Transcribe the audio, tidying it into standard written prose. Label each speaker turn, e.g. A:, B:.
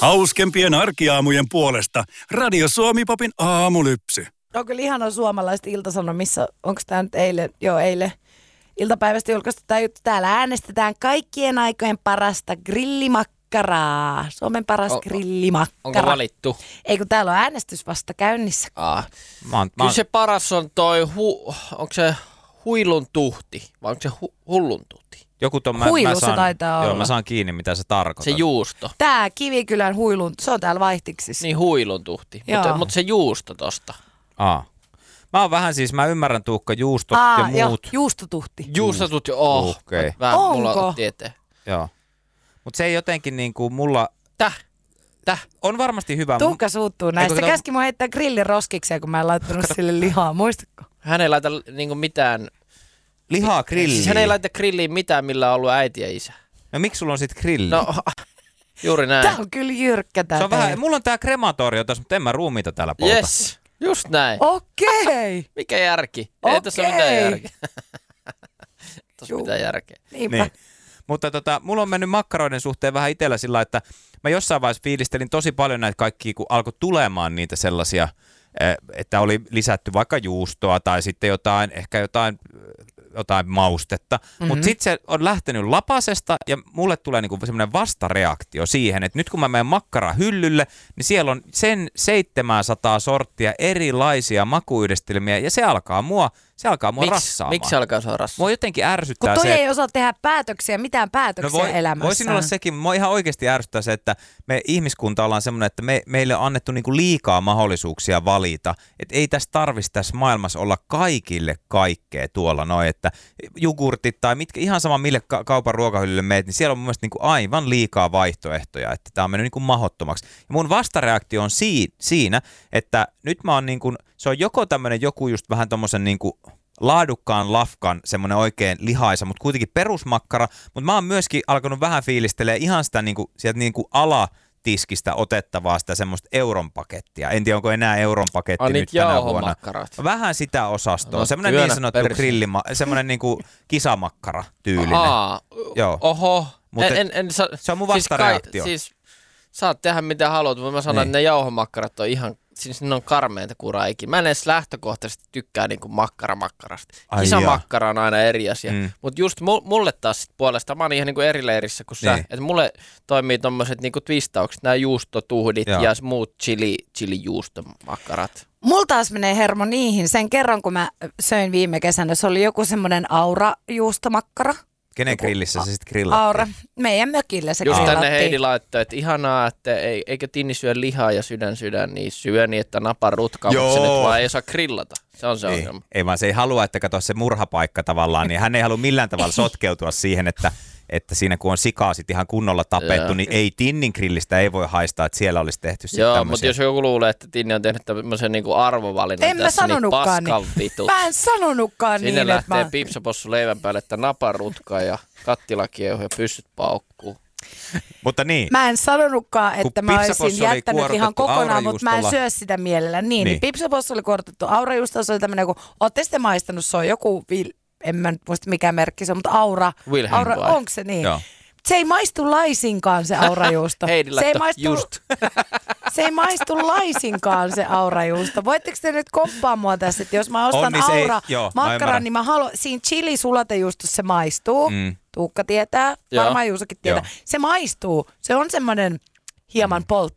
A: Hauskempien arkiaamujen puolesta Radio Suomi-popin aamulypsy.
B: On kyllä ihana suomalaiset Ilta-Sanomissa. Onko tämä nyt eilen? Joo, eilen. Iltapäivästä julkaistu tämä juttu. Täällä äänestetään kaikkien aikojen parasta grillimakkaraa. Suomen paras grillimakkara.
C: Onko valittu?
B: Ei, kun täällä on äänestys vasta käynnissä.
C: Kyllä se paras on toi, onko se huilun tuhti vai onko se hullun tuhti?
D: Joku ton
B: Huilu se taitaa olla.
D: Joo, mä saan kiinni, mitä se tarkoittaa.
C: Se juusto.
B: Tää Kivikylän huilun, se on täällä Vaihtiksissa.
C: Niin, huilun tuhti. Mutta se juusto tosta.
D: Mä oon vähän siis, mä ymmärrän Tuukka juustot ja muut.
B: Juustotuhti.
C: Juustotuhti,
D: Okei.
C: Vähän mulla otti eteen.
D: Joo. Mut se ei jotenkin niinku mulla...
C: Täh?
D: On varmasti hyvä.
B: Tuukka suuttuu näistä. Se käski mun heittää grillin roskiksi, kun mä en laittanut sille lihaa. Muistatko?
C: Hän ei laita niinku mitään...
D: Lihaa grilliin.
C: Siis hän ei laita grilliin mitään, millä on ollut äiti ja isä.
D: No miksi sulla on sit grilli?
C: No, juuri näin.
B: Tää on kyllä jyrkkä tää.
D: Se on vähän, mulla on tää krematorio tässä, mutta en mä ruumiita täällä polta.
C: Yes, just näin.
B: Okei.
C: Mikä järki? Ei tässä ole mitään järkeä. Tässä mitään järkeä.
B: Niinpä.
D: Niin. Mutta mulla on mennyt makkaroiden suhteen vähän itsellä sillä, että mä jossain vaiheessa fiilistelin tosi paljon näitä kaikkia, kun alkoi tulemaan niitä sellaisia, että oli lisätty vaikka juustoa tai sitten jotain maustetta. Mutta sitten se on lähtenyt lapasesta ja mulle tulee niinku semmoinen vastareaktio siihen, että nyt kun mä menen makkarahyllylle, niin siellä on sen 700 sorttia erilaisia makuyhdistelmiä ja se alkaa mua rassaamaan.
C: Miksi se alkaa sua rassaamaan?
D: Mua jotenkin ärsyttää
B: kun
D: se...
B: toi ei osaa tehdä päätöksiä, mitään päätöksiä elämässä.
D: Voisin olla sekin, mua ihan oikeasti ärsyttää se, että me ihmiskunta ollaan semmoinen, että meille on annettu niinku liikaa mahdollisuuksia valita. Että ei tässä tarvitsisi tässä maailmassa olla kaikille kaikkea tuolla noin, että jogurtit tai mitkä, ihan sama mille kaupan ruokahyllylle meet, niin siellä on mun mielestä niinku aivan liikaa vaihtoehtoja, että tää on mennyt niinku mahdottomaksi. Ja mun vastareaktio on siinä, että nyt mä oon niinku, se on joku just vähän tommosen niinku laadukkaan lafkan, semmoinen oikein lihaisa, mutta kuitenkin perusmakkara, mutta mä oon myöskin alkanut vähän fiilistelee ihan sitä niinku, sieltä niinku alatiskistä otettavaa sitä semmoista euron pakettia. En tiedä, onko enää euron paketti nyt tänä vuonna. Vähän sitä osastoa. No, semmoinen niin sanottu semmoinen niinku kisamakkara tyyllinen. Joo.
C: Oho.
D: Se on mun vastareaktio.
C: Siis saat tehdä mitä haluat, mutta mä sanon, että ne jauhomakkarat on ihan, siis ne on karmeita kuraa ikinä. Mä en edes lähtökohtaisesti tykkää niinku makkarasta. Kisamakkara on aina eri asia. Mutta just mulle taas sit puolesta, mä oon ihan niinku eri leirissä kuin sä. Että mulle toimii tommoset niinku twistaukset, nää juustotuhdit ja muut chili-juustomakkarat.
B: Mulla taas menee hermo niihin. Sen kerran, kun mä söin viime kesänä, se oli joku semmoinen aura-juustomakkara.
D: Kenen grillissä se sitten grillattiin?
B: Aura. Meidän mökillä se
C: just
B: grillattiin.
C: Just tänne Heidi laittoi, että ihanaa, että eikö Tinni syö lihaa ja sydän, niin syö niin, että napa rutkaa, mutta se nyt vaan ei osaa grillata. Se on se ongelma.
D: Ei vaan se ei halua, että kato se murhapaikka tavallaan, niin hän ei halua millään tavalla sotkeutua siihen, että siinä kun on sikaa sit ihan kunnolla tapettu, niin ei Tinnin grillistä ei voi haistaa, että siellä olisi tehty sitten tämmöisiä.
C: Mutta jos joku luulee, että Tinni on tehnyt tämmöisen niinku arvovalinnan
B: en
C: tässä,
B: niin paskan
C: vitut.
B: Mä en sanonutkaan
C: sinne
B: niin, että
C: lähtee pipsapossu leivän päälle, että napa rutkaa ja kattilakiehu ja pyssyt paukkuu.
D: Mutta niin.
B: Mä en sanonutkaan, että mä olisin jättänyt ihan kokonaan, mutta mä en syö sitä mielellä. Niin. Pipsapossu oli kuortettu aurajuustolla, se oli tämmöinen, kun ootte sitten maistanut, se on joku, en mä nyt muista mikä merkki se on, mutta aura, onko se niin?
D: Joo.
B: Se ei maistu laisinkaan se aurajuusto. Se ei maistu laisinkaan se aurajuusto. Voitteko te nyt komppaa mua tässä, että jos mä ostan makkaran, niin mä haluan, siinä chili-sulatejuustossa se maistuu. Tuukka tietää, varmaan Juusokin tietää. Se maistuu, se on semmoinen hieman polttava.